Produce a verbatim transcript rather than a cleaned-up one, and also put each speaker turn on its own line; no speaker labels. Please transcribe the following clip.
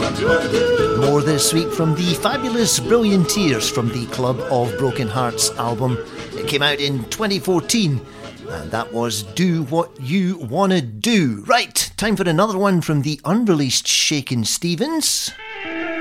More this week from the fabulous Brillianteers from the Club of Broken Hearts album. It came out in twenty fourteen, and that was Do What You Wanna Do. Right, time for another one from the unreleased Shakin' Stevens.